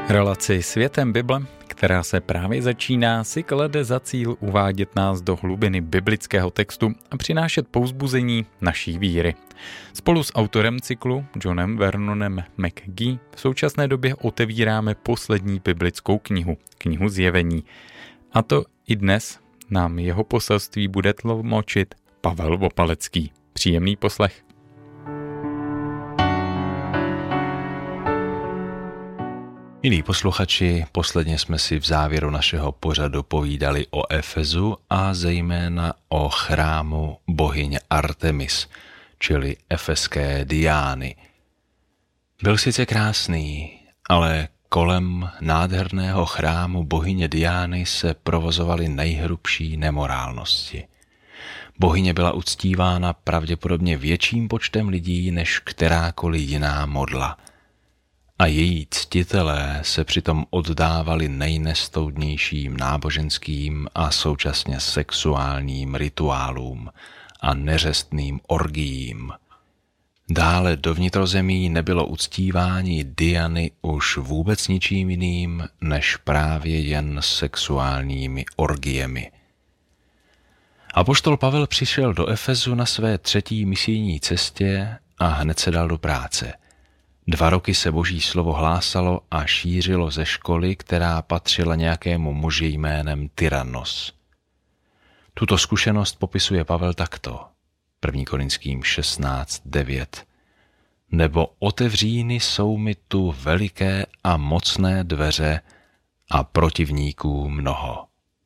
Relaci Světem Bible, která se právě začíná, si klade za cíl uvádět nás do hlubiny biblického textu a přinášet povzbuzení naší víry. Spolu s autorem cyklu, Johnem Vernonem McGee, v současné době otevíráme poslední biblickou knihu Zjevení. A to i dnes nám jeho poselství bude tlumočit Pavel Vopalecký. Příjemný poslech. Milí posluchači, posledně jsme si v závěru našeho pořadu povídali o Efezu a zejména o chrámu bohyně Artemis, čili efeské Diány. Byl sice krásný, ale kolem nádherného chrámu bohyně Diány se provozovaly nejhrubší nemorálnosti. Bohyně byla uctívána pravděpodobně větším počtem lidí než kterákoliv jiná modla. A její ctitelé se přitom oddávali nejnestoudnějším náboženským a současně sexuálním rituálům a neřestným orgiím. Dále do vnitrozemí nebylo uctívání Diany už vůbec ničím jiným než právě jen sexuálními orgiemi. Apoštol Pavel přišel do Efezu na své 3. misijní cestě a hned se dal do práce. 2 roky se Boží slovo hlásalo a šířilo ze školy, která patřila nějakému muži jménem Tyrannos. Tuto zkušenost popisuje Pavel takto. 1. Korinským 16:9. Nebo otevříny jsou mi tu veliké a mocné dveře a protivníků mnoho.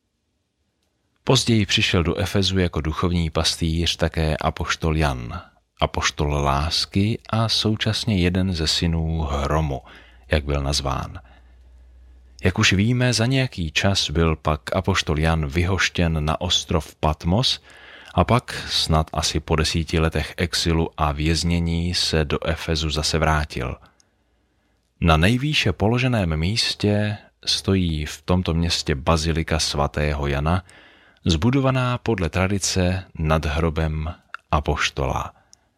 Později přišel do Efezu jako duchovní pastýř také apoštol Jan, apoštol lásky a současně jeden ze synů hromu, jak byl nazván. Jak už víme, za nějaký čas byl pak apoštol Jan vyhoštěn na ostrov Patmos a pak snad asi po 10 letech exilu a věznění se do Efezu zase vrátil. Na nejvýše položeném místě stojí v tomto městě bazilika svatého Jana, zbudovaná podle tradice nad hrobem apoštola.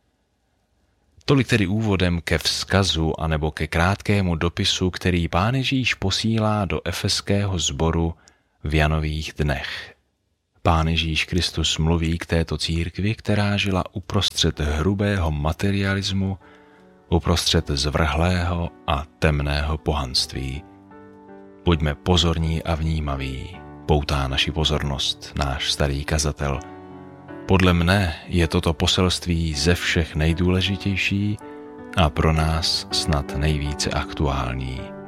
Tolik tedy úvodem ke vzkazu anebo ke krátkému dopisu, který Pán Ježíš posílá do efeského sboru v Janových dnech. Pán Ježíš Kristus mluví k této církvi, která žila uprostřed hrubého materialismu, uprostřed zvrhlého a temného pohanství. Buďme pozorní a vnímaví, poutá naši pozornost náš starý kazatel. Podle mne je toto poselství ze všech nejdůležitější a pro nás snad nejvíce aktuální.